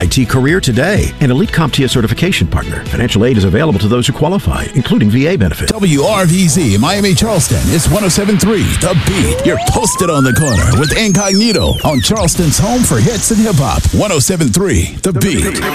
IT career today. An elite CompTIA certification partner. Financial aid is available to those who qualify, including VA benefits. WRVZ Miami Charleston is 107.3 The Beat. You're posted on the corner with Incognito on Charleston's home for hits and hip hop. 107.3 The Beat.